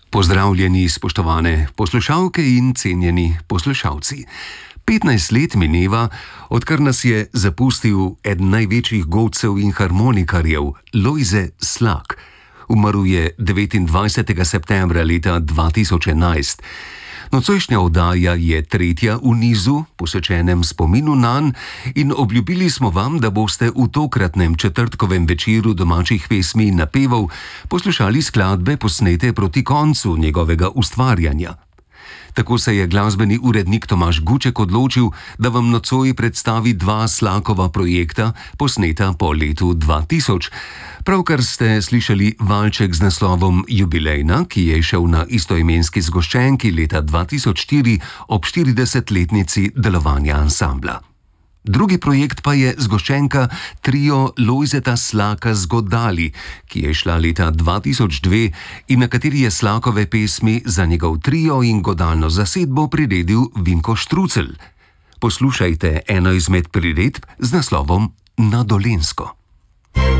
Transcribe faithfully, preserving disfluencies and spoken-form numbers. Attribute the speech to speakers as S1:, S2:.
S1: Pozdravljeni, spoštovane poslušalke in cenjeni poslušalci. petnajst let mineva, odkar nas je zapustil eden največjih godcev in harmonikarjev, Lojze Slak. Umrl je devetindvajsetega septembra leta dva tisoč enajst. Nocojšnja oddaja je tretja v nizu, posvečenem spominu nanj, in obljubili smo vam, da boste v tokratnem četrtkovem večeru domačih pesmi in napevov poslušali skladbe, posnete proti koncu njegovega ustvarjanja. Tako se je glasbeni urednik Tomaž Guček odločil, da vam nocoj predstavi dva Slakova projekta, posneta po letu dva tisoč. Pravkar ste slišali valček z naslovom Jubilejna, ki je šel na istoimenski zgoščenki leta dva tisoč štiri ob štiridesetletnici delovanja ansambla. Drugi projekt pa je zgoščenka Trio Lojzeta Slaka z godali, ki je šla leta dva tisoč dve in na kateri je Slakove pesmi za njegov trio in godalno zasedbo priredil Vinko Štrucelj. Poslušajte eno izmed priredb z naslovom Na Dolenjsko.